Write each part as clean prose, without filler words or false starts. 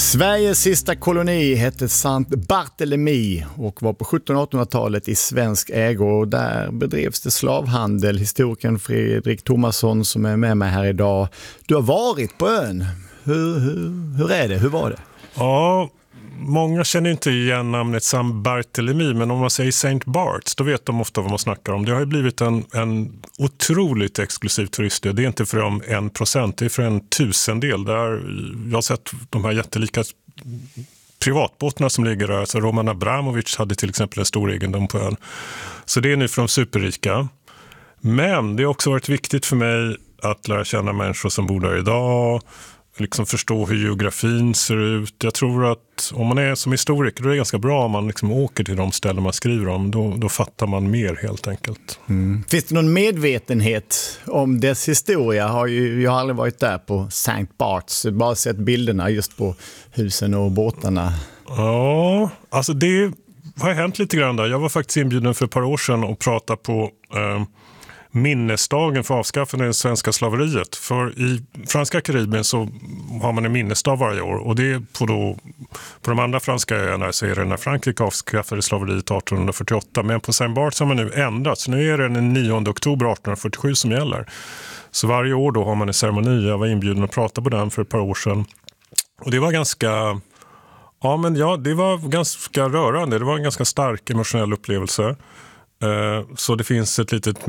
Sveriges sista koloni hette Sankt Barthélemy och var på 1700-1800-talet i svensk ägo, och där bedrevs det slavhandel. Historikern Fredrik Thomasson som är med mig här idag. Du har varit på ön. Hur är det? Hur var det? Ja, många känner inte igen namnet Sankt Barthélemy, men om man säger Saint Barts, då vet de ofta vad man snackar om. Det har ju blivit en otroligt exklusiv turistö. Det är inte för 1%, det är för 1000-del. Jag har sett de här jättelika privatbåtarna som ligger där. Så Roman Abramovic hade till exempel en stor egendom på ön. Så det är nu för de superrika. Men det har också varit viktigt för mig att lära känna människor som bor där idag, liksom förstå hur geografin ser ut. Jag tror att om man är som historiker, då är det ganska bra om man liksom åker till de ställen man skriver om. Då fattar man mer helt enkelt. Finns det någon medvetenhet om dess historia? Jag har aldrig varit där på St. Barts, bara sett bilderna just på husen och båtarna. Ja, alltså det har hänt lite grann där. Jag var faktiskt inbjuden för ett par år sedan och pratade på minnesdagen för avskaffande av det svenska slaveriet. För i franska Karibien så har man en minnesdag varje år, och det är på de andra franska öarna så är det när Frankrike avskaffade slaveriet 1848, men på Saint Barts har man nu ändrat, så nu är det den 9 oktober 1847 som gäller. Så varje år då har man en ceremoni. Jag var inbjuden att prata på den för ett par år sedan, och det var ganska det var ganska rörande. Det var en ganska stark emotionell upplevelse. Så det finns ett litet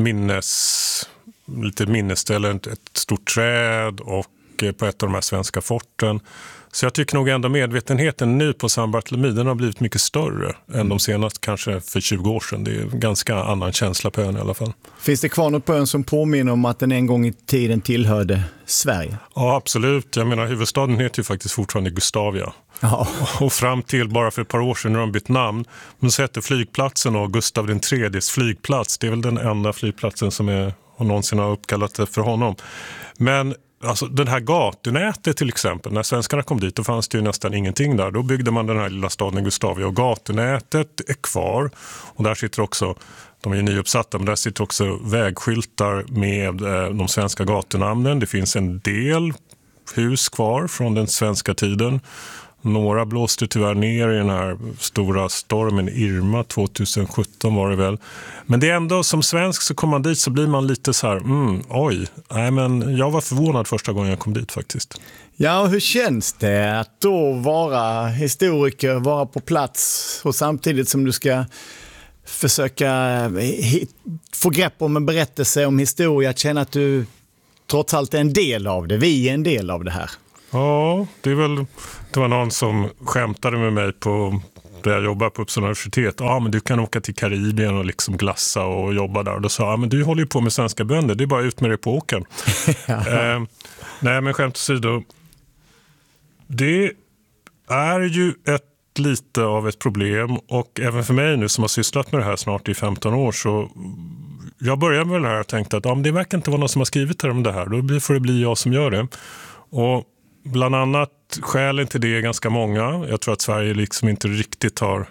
minnesställe, ett stort träd och på ett av de här svenska forten. Så jag tycker nog ändå medvetenheten nu på Sankt Barthélemy, den har blivit mycket större än de senaste kanske för 20 år sedan. Det är en ganska annan känsla på ön i alla fall. Finns det kvar något på ön som påminner om att den en gång i tiden tillhörde Sverige? Ja, absolut. Jag menar, huvudstaden heter ju faktiskt fortfarande Gustavia. Ja. Och fram till bara för ett par år sedan när de bytt namn, men så hette flygplatsen och Gustav III:s flygplats. Det är väl den enda flygplatsen som någonsin har uppkallat det för honom. Men alltså, den här gatunätet till exempel, när svenskarna kom dit, då fanns det ju nästan ingenting där. Då byggde man den här lilla staden Gustavia, och gatunätet är kvar. Och där sitter också, de är ju nyuppsatta, men där sitter också vägskyltar med de svenska gatunamnen. Det finns en del hus kvar från den svenska tiden. Några blåste tyvärr ner i den här stora stormen Irma 2017 var det väl. Men det är ändå, som svensk så kommer man dit så blir man lite så här, men jag var förvånad första gången jag kom dit faktiskt. Ja, och hur känns det att då vara historiker, vara på plats och samtidigt som du ska försöka få grepp om en berättelse om historia, att känna att du trots allt är en del av det, vi är en del av det här? Ja, det var någon som skämtade med mig där jag jobbar på Uppsala universitet. Ja, men du kan åka till Karibien och liksom glassa och jobba där. Och då sa jag, men du håller ju på med svenska bönder, det är bara ut med det på åken. Nej, men skämt åsido. Det är ju lite av ett problem, och även för mig nu som har sysslat med det här snart i 15 år, så jag började med det här och tänkte att men det verkar inte vara någon som har skrivit om det här. Då får det bli jag som gör det. Och bland annat skälen till det är ganska många. Jag tror att Sverige liksom inte riktigt har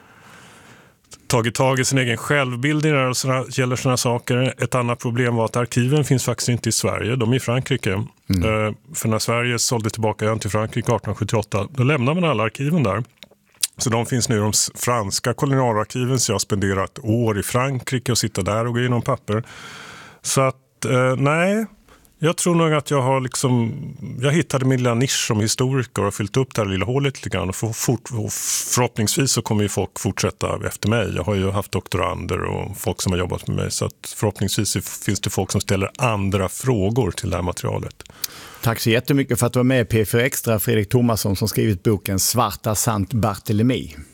tagit tag i sin egen självbild när det gäller sådana saker. Ett annat problem var att arkiven finns faktiskt inte i Sverige. De är i Frankrike. För när Sverige sålde tillbaka ön till Frankrike 1878, då lämnade man alla arkiven där. Så de finns nu i de franska kolonialarkiven, så jag har spenderat år i Frankrike och sitta där och gå igenom papper. Så att, nej... Jag tror nog att jag hittade min lilla nisch som historiker och fyllt upp det här lilla hålet lite grann. Och förhoppningsvis så kommer ju folk fortsätta efter mig. Jag har ju haft doktorander och folk som har jobbat med mig. Så att förhoppningsvis finns det folk som ställer andra frågor till det här materialet. Tack så jättemycket för att du var med i P4 Extra, Fredrik Thomasson, som skrivit boken Svarta Sankt Barthélemy.